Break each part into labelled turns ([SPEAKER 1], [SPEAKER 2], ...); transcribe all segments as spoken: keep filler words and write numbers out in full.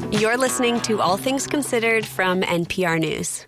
[SPEAKER 1] You're listening to All Things Considered from N P R News.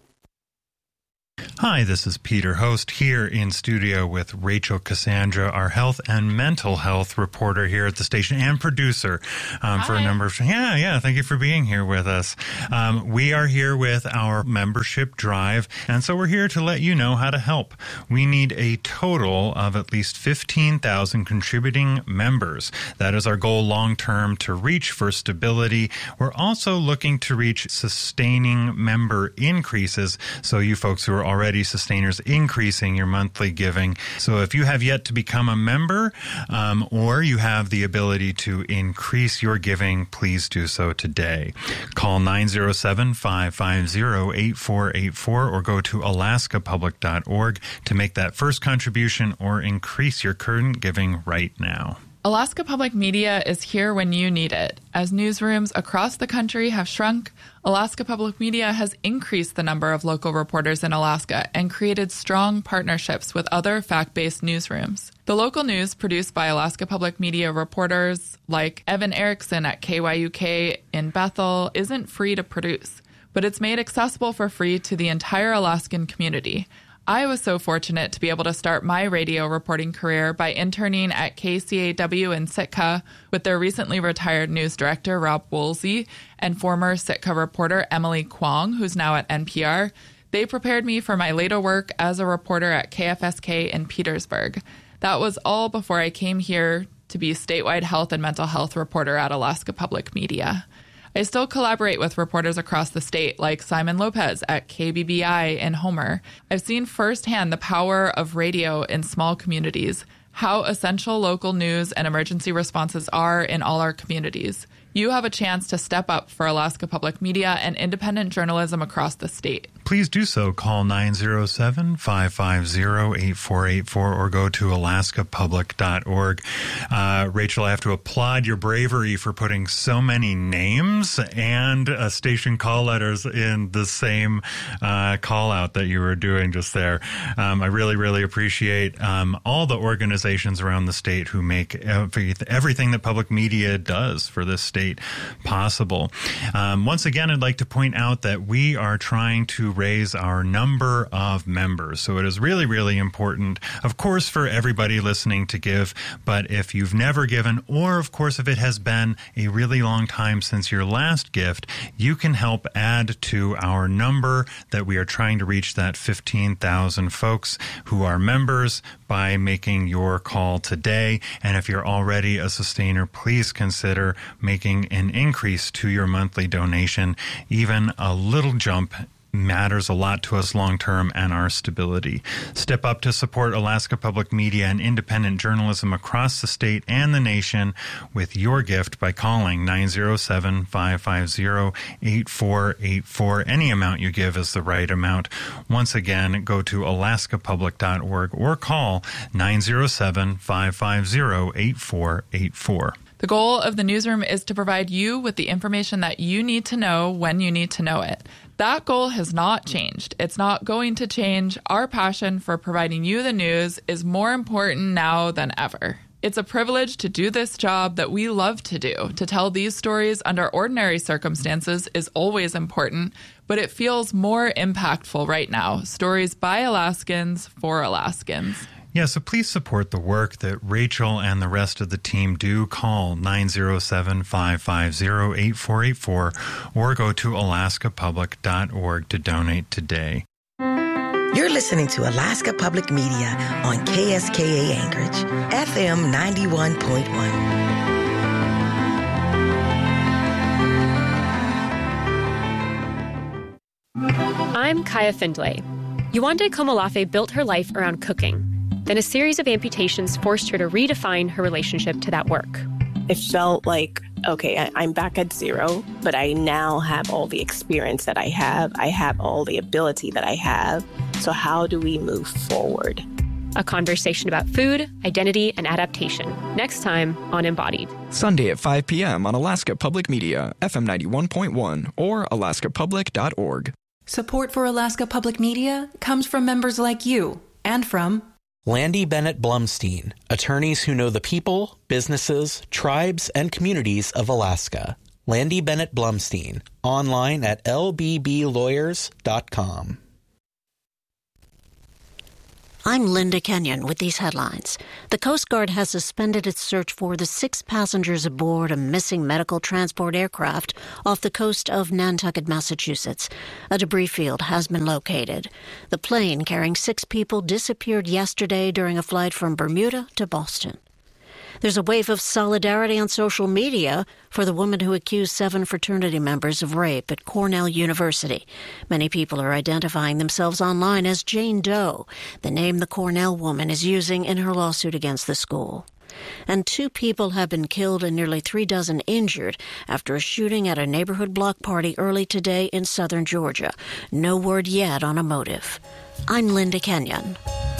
[SPEAKER 2] Hi, this is Peter, host here in studio with Rachel Cassandra, our health and mental health reporter here at the station and producer um, for a number of... Yeah, yeah, thank you for being here with us. Um, we are here with our membership drive, and so we're here to let you know how to help. We need a total of at least fifteen thousand contributing members. That is our goal long-term to reach for stability. We're also looking to reach sustaining member increases, so you folks who are already sustainers, increasing your monthly giving. So if you have yet to become a member um, or you have the ability to increase your giving, please do so today. Call nine zero seven, five five zero, eight four eight four or go to alaska public dot org to make that first contribution or increase your current giving right now.
[SPEAKER 3] Alaska Public Media is here when you need it. As newsrooms across the country have shrunk, Alaska Public Media has increased the number of local reporters in Alaska and created strong partnerships with other fact-based newsrooms. The local news produced by Alaska Public Media reporters like Evan Erickson at K Y U K in Bethel isn't free to produce, but it's made accessible for free to the entire Alaskan community. I was so fortunate to be able to start my radio reporting career by interning at K C A W in Sitka with their recently retired news director, Rob Woolsey, and former Sitka reporter, Emily Kwong, who's now at N P R. They prepared me for my later work as a reporter at K F S K in Petersburg. That was all before I came here to be statewide health and mental health reporter at Alaska Public Media. I still collaborate with reporters across the state like Simon Lopez at K B B I in Homer. I've seen firsthand the power of radio in small communities, how essential local news and emergency responses are in all our communities. You have a chance to step up for Alaska Public Media and independent journalism across the state.
[SPEAKER 2] Please do so. Call nine zero seven, five five zero, eight four eight four or go to alaska public dot org. Uh, Rachel, I have to applaud your bravery for putting so many names and uh, station call letters in the same uh, call out that you were doing just there. Um, I really, really appreciate um, all the organizations around the state who make every, everything that public media does for this state possible. Um, once again, I'd like to point out that we are trying to raise our number of members. So it is really, really important, of course, for everybody listening to give. But if you've never given, or of course, if it has been a really long time since your last gift, you can help add to our number that we are trying to reach, that fifteen thousand folks who are members, by making your call today. And if you're already a sustainer, please consider making an increase to your monthly donation. Even a little jump matters a lot to us long-term and our stability. Step up to support Alaska Public Media and independent journalism across the state and the nation with your gift by calling nine zero seven, five five zero, eight four eight four. Any amount you give is the right amount. Once again, go to alaska public dot org or call nine zero seven, five five zero, eight four eight four.
[SPEAKER 3] The goal of the newsroom is to provide you with the information that you need to know when you need to know it. That goal has not changed. It's not going to change. Our passion for providing you the news is more important now than ever. It's a privilege to do this job that we love to do. To tell these stories under ordinary circumstances is always important, but it feels more impactful right now. Stories by Alaskans for Alaskans.
[SPEAKER 2] Yeah, so please support the work that Rachel and the rest of the team do. Call nine zero seven, five five zero, eight four eight four or go to alaska public dot org to donate today.
[SPEAKER 4] You're listening to Alaska Public Media on K S K A Anchorage, F M ninety-one point one.
[SPEAKER 5] I'm Kaya Findlay. Yuande Komolafe built her life around cooking. Then a series of amputations forced her to redefine her relationship to that work.
[SPEAKER 6] It felt like, okay, I, I'm back at zero, but I now have all the experience that I have. I have all the ability that I have. So how do we move forward?
[SPEAKER 5] A conversation about food, identity, and adaptation. Next time on Embodied.
[SPEAKER 7] Sunday at five p.m. on Alaska Public Media, F M ninety-one point one or alaska public dot org.
[SPEAKER 8] Support for Alaska Public Media comes from members like you and from
[SPEAKER 9] Landy Bennett Blumstein, attorneys who know the people, businesses, tribes, and communities of Alaska. Landy Bennett Blumstein, online at l b b lawyers dot com.
[SPEAKER 10] I'm Linda Kenyon with these headlines. The Coast Guard has suspended its search for the six passengers aboard a missing medical transport aircraft off the coast of Nantucket, Massachusetts. A debris field has been located. The plane carrying six people disappeared yesterday during a flight from Bermuda to Boston. There's a wave of solidarity on social media for the woman who accused seven fraternity members of rape at Cornell University. Many people are identifying themselves online as Jane Doe, the name the Cornell woman is using in her lawsuit against the school. And two people have been killed and nearly three dozen injured after a shooting at a neighborhood block party early today in southern Georgia. No word yet on a motive. I'm Linda Kenyon.